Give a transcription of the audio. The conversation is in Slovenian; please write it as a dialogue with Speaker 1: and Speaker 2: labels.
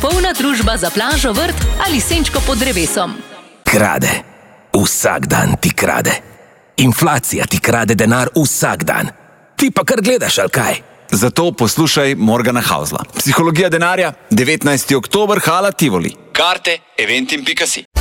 Speaker 1: polna družba za plažo, vrt ali senčko pod drevesom.
Speaker 2: Krade. Vsak dan ti krade. Inflacija ti krade denar vsak dan. Ti pa kar gledaš, ali kaj?
Speaker 3: Zato poslušaj Morgana Hausla. Psihologija denarja, 19. oktober, Hala Tivoli. Karte eventim.si